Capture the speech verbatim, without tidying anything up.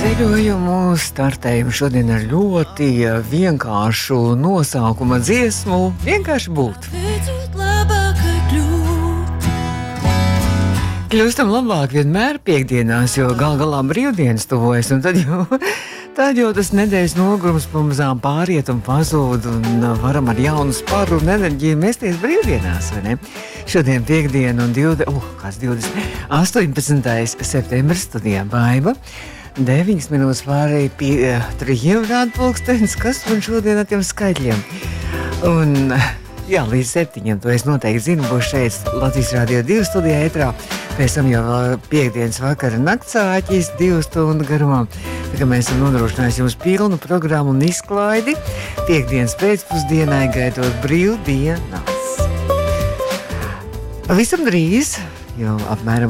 Ceļojumu startējumu šodien ar ļoti vienkāršu nosaukumu dziesmu Vienkārši būt. Kļūstam labāk vienmēr piekdienās, jo gal galā brīvdienas tuvojas, un tad jau, tad jau tas nedēļas nogurums pamazām pāriet un pazūd, un varam ar jaunu sparu un enerģiju mesties brīvdienās, vai ne? Šodien piekdiena un divdesmit, uh, kāds divdesmit, astoņpadsmitais septembris, studijā Baiba. deviņas minūtes pārēj pie trījiem rāda pulkstenis, kas man šodien ar tiem skaitļiem. Un, jā, līdz septiņiem, to es noteikti zinu, būs šeit Latvijas Rādio divi studijā ētrā. Pēc tam jau piekdienas vakara naktsāķis divu stundu garumā. Tā kā mēs esam nodrošinājuši jums pilnu programmu un izklaidi piekdienas pēcpusdienai gaidot brīvdienas. Pavisam drīz, jau apmēram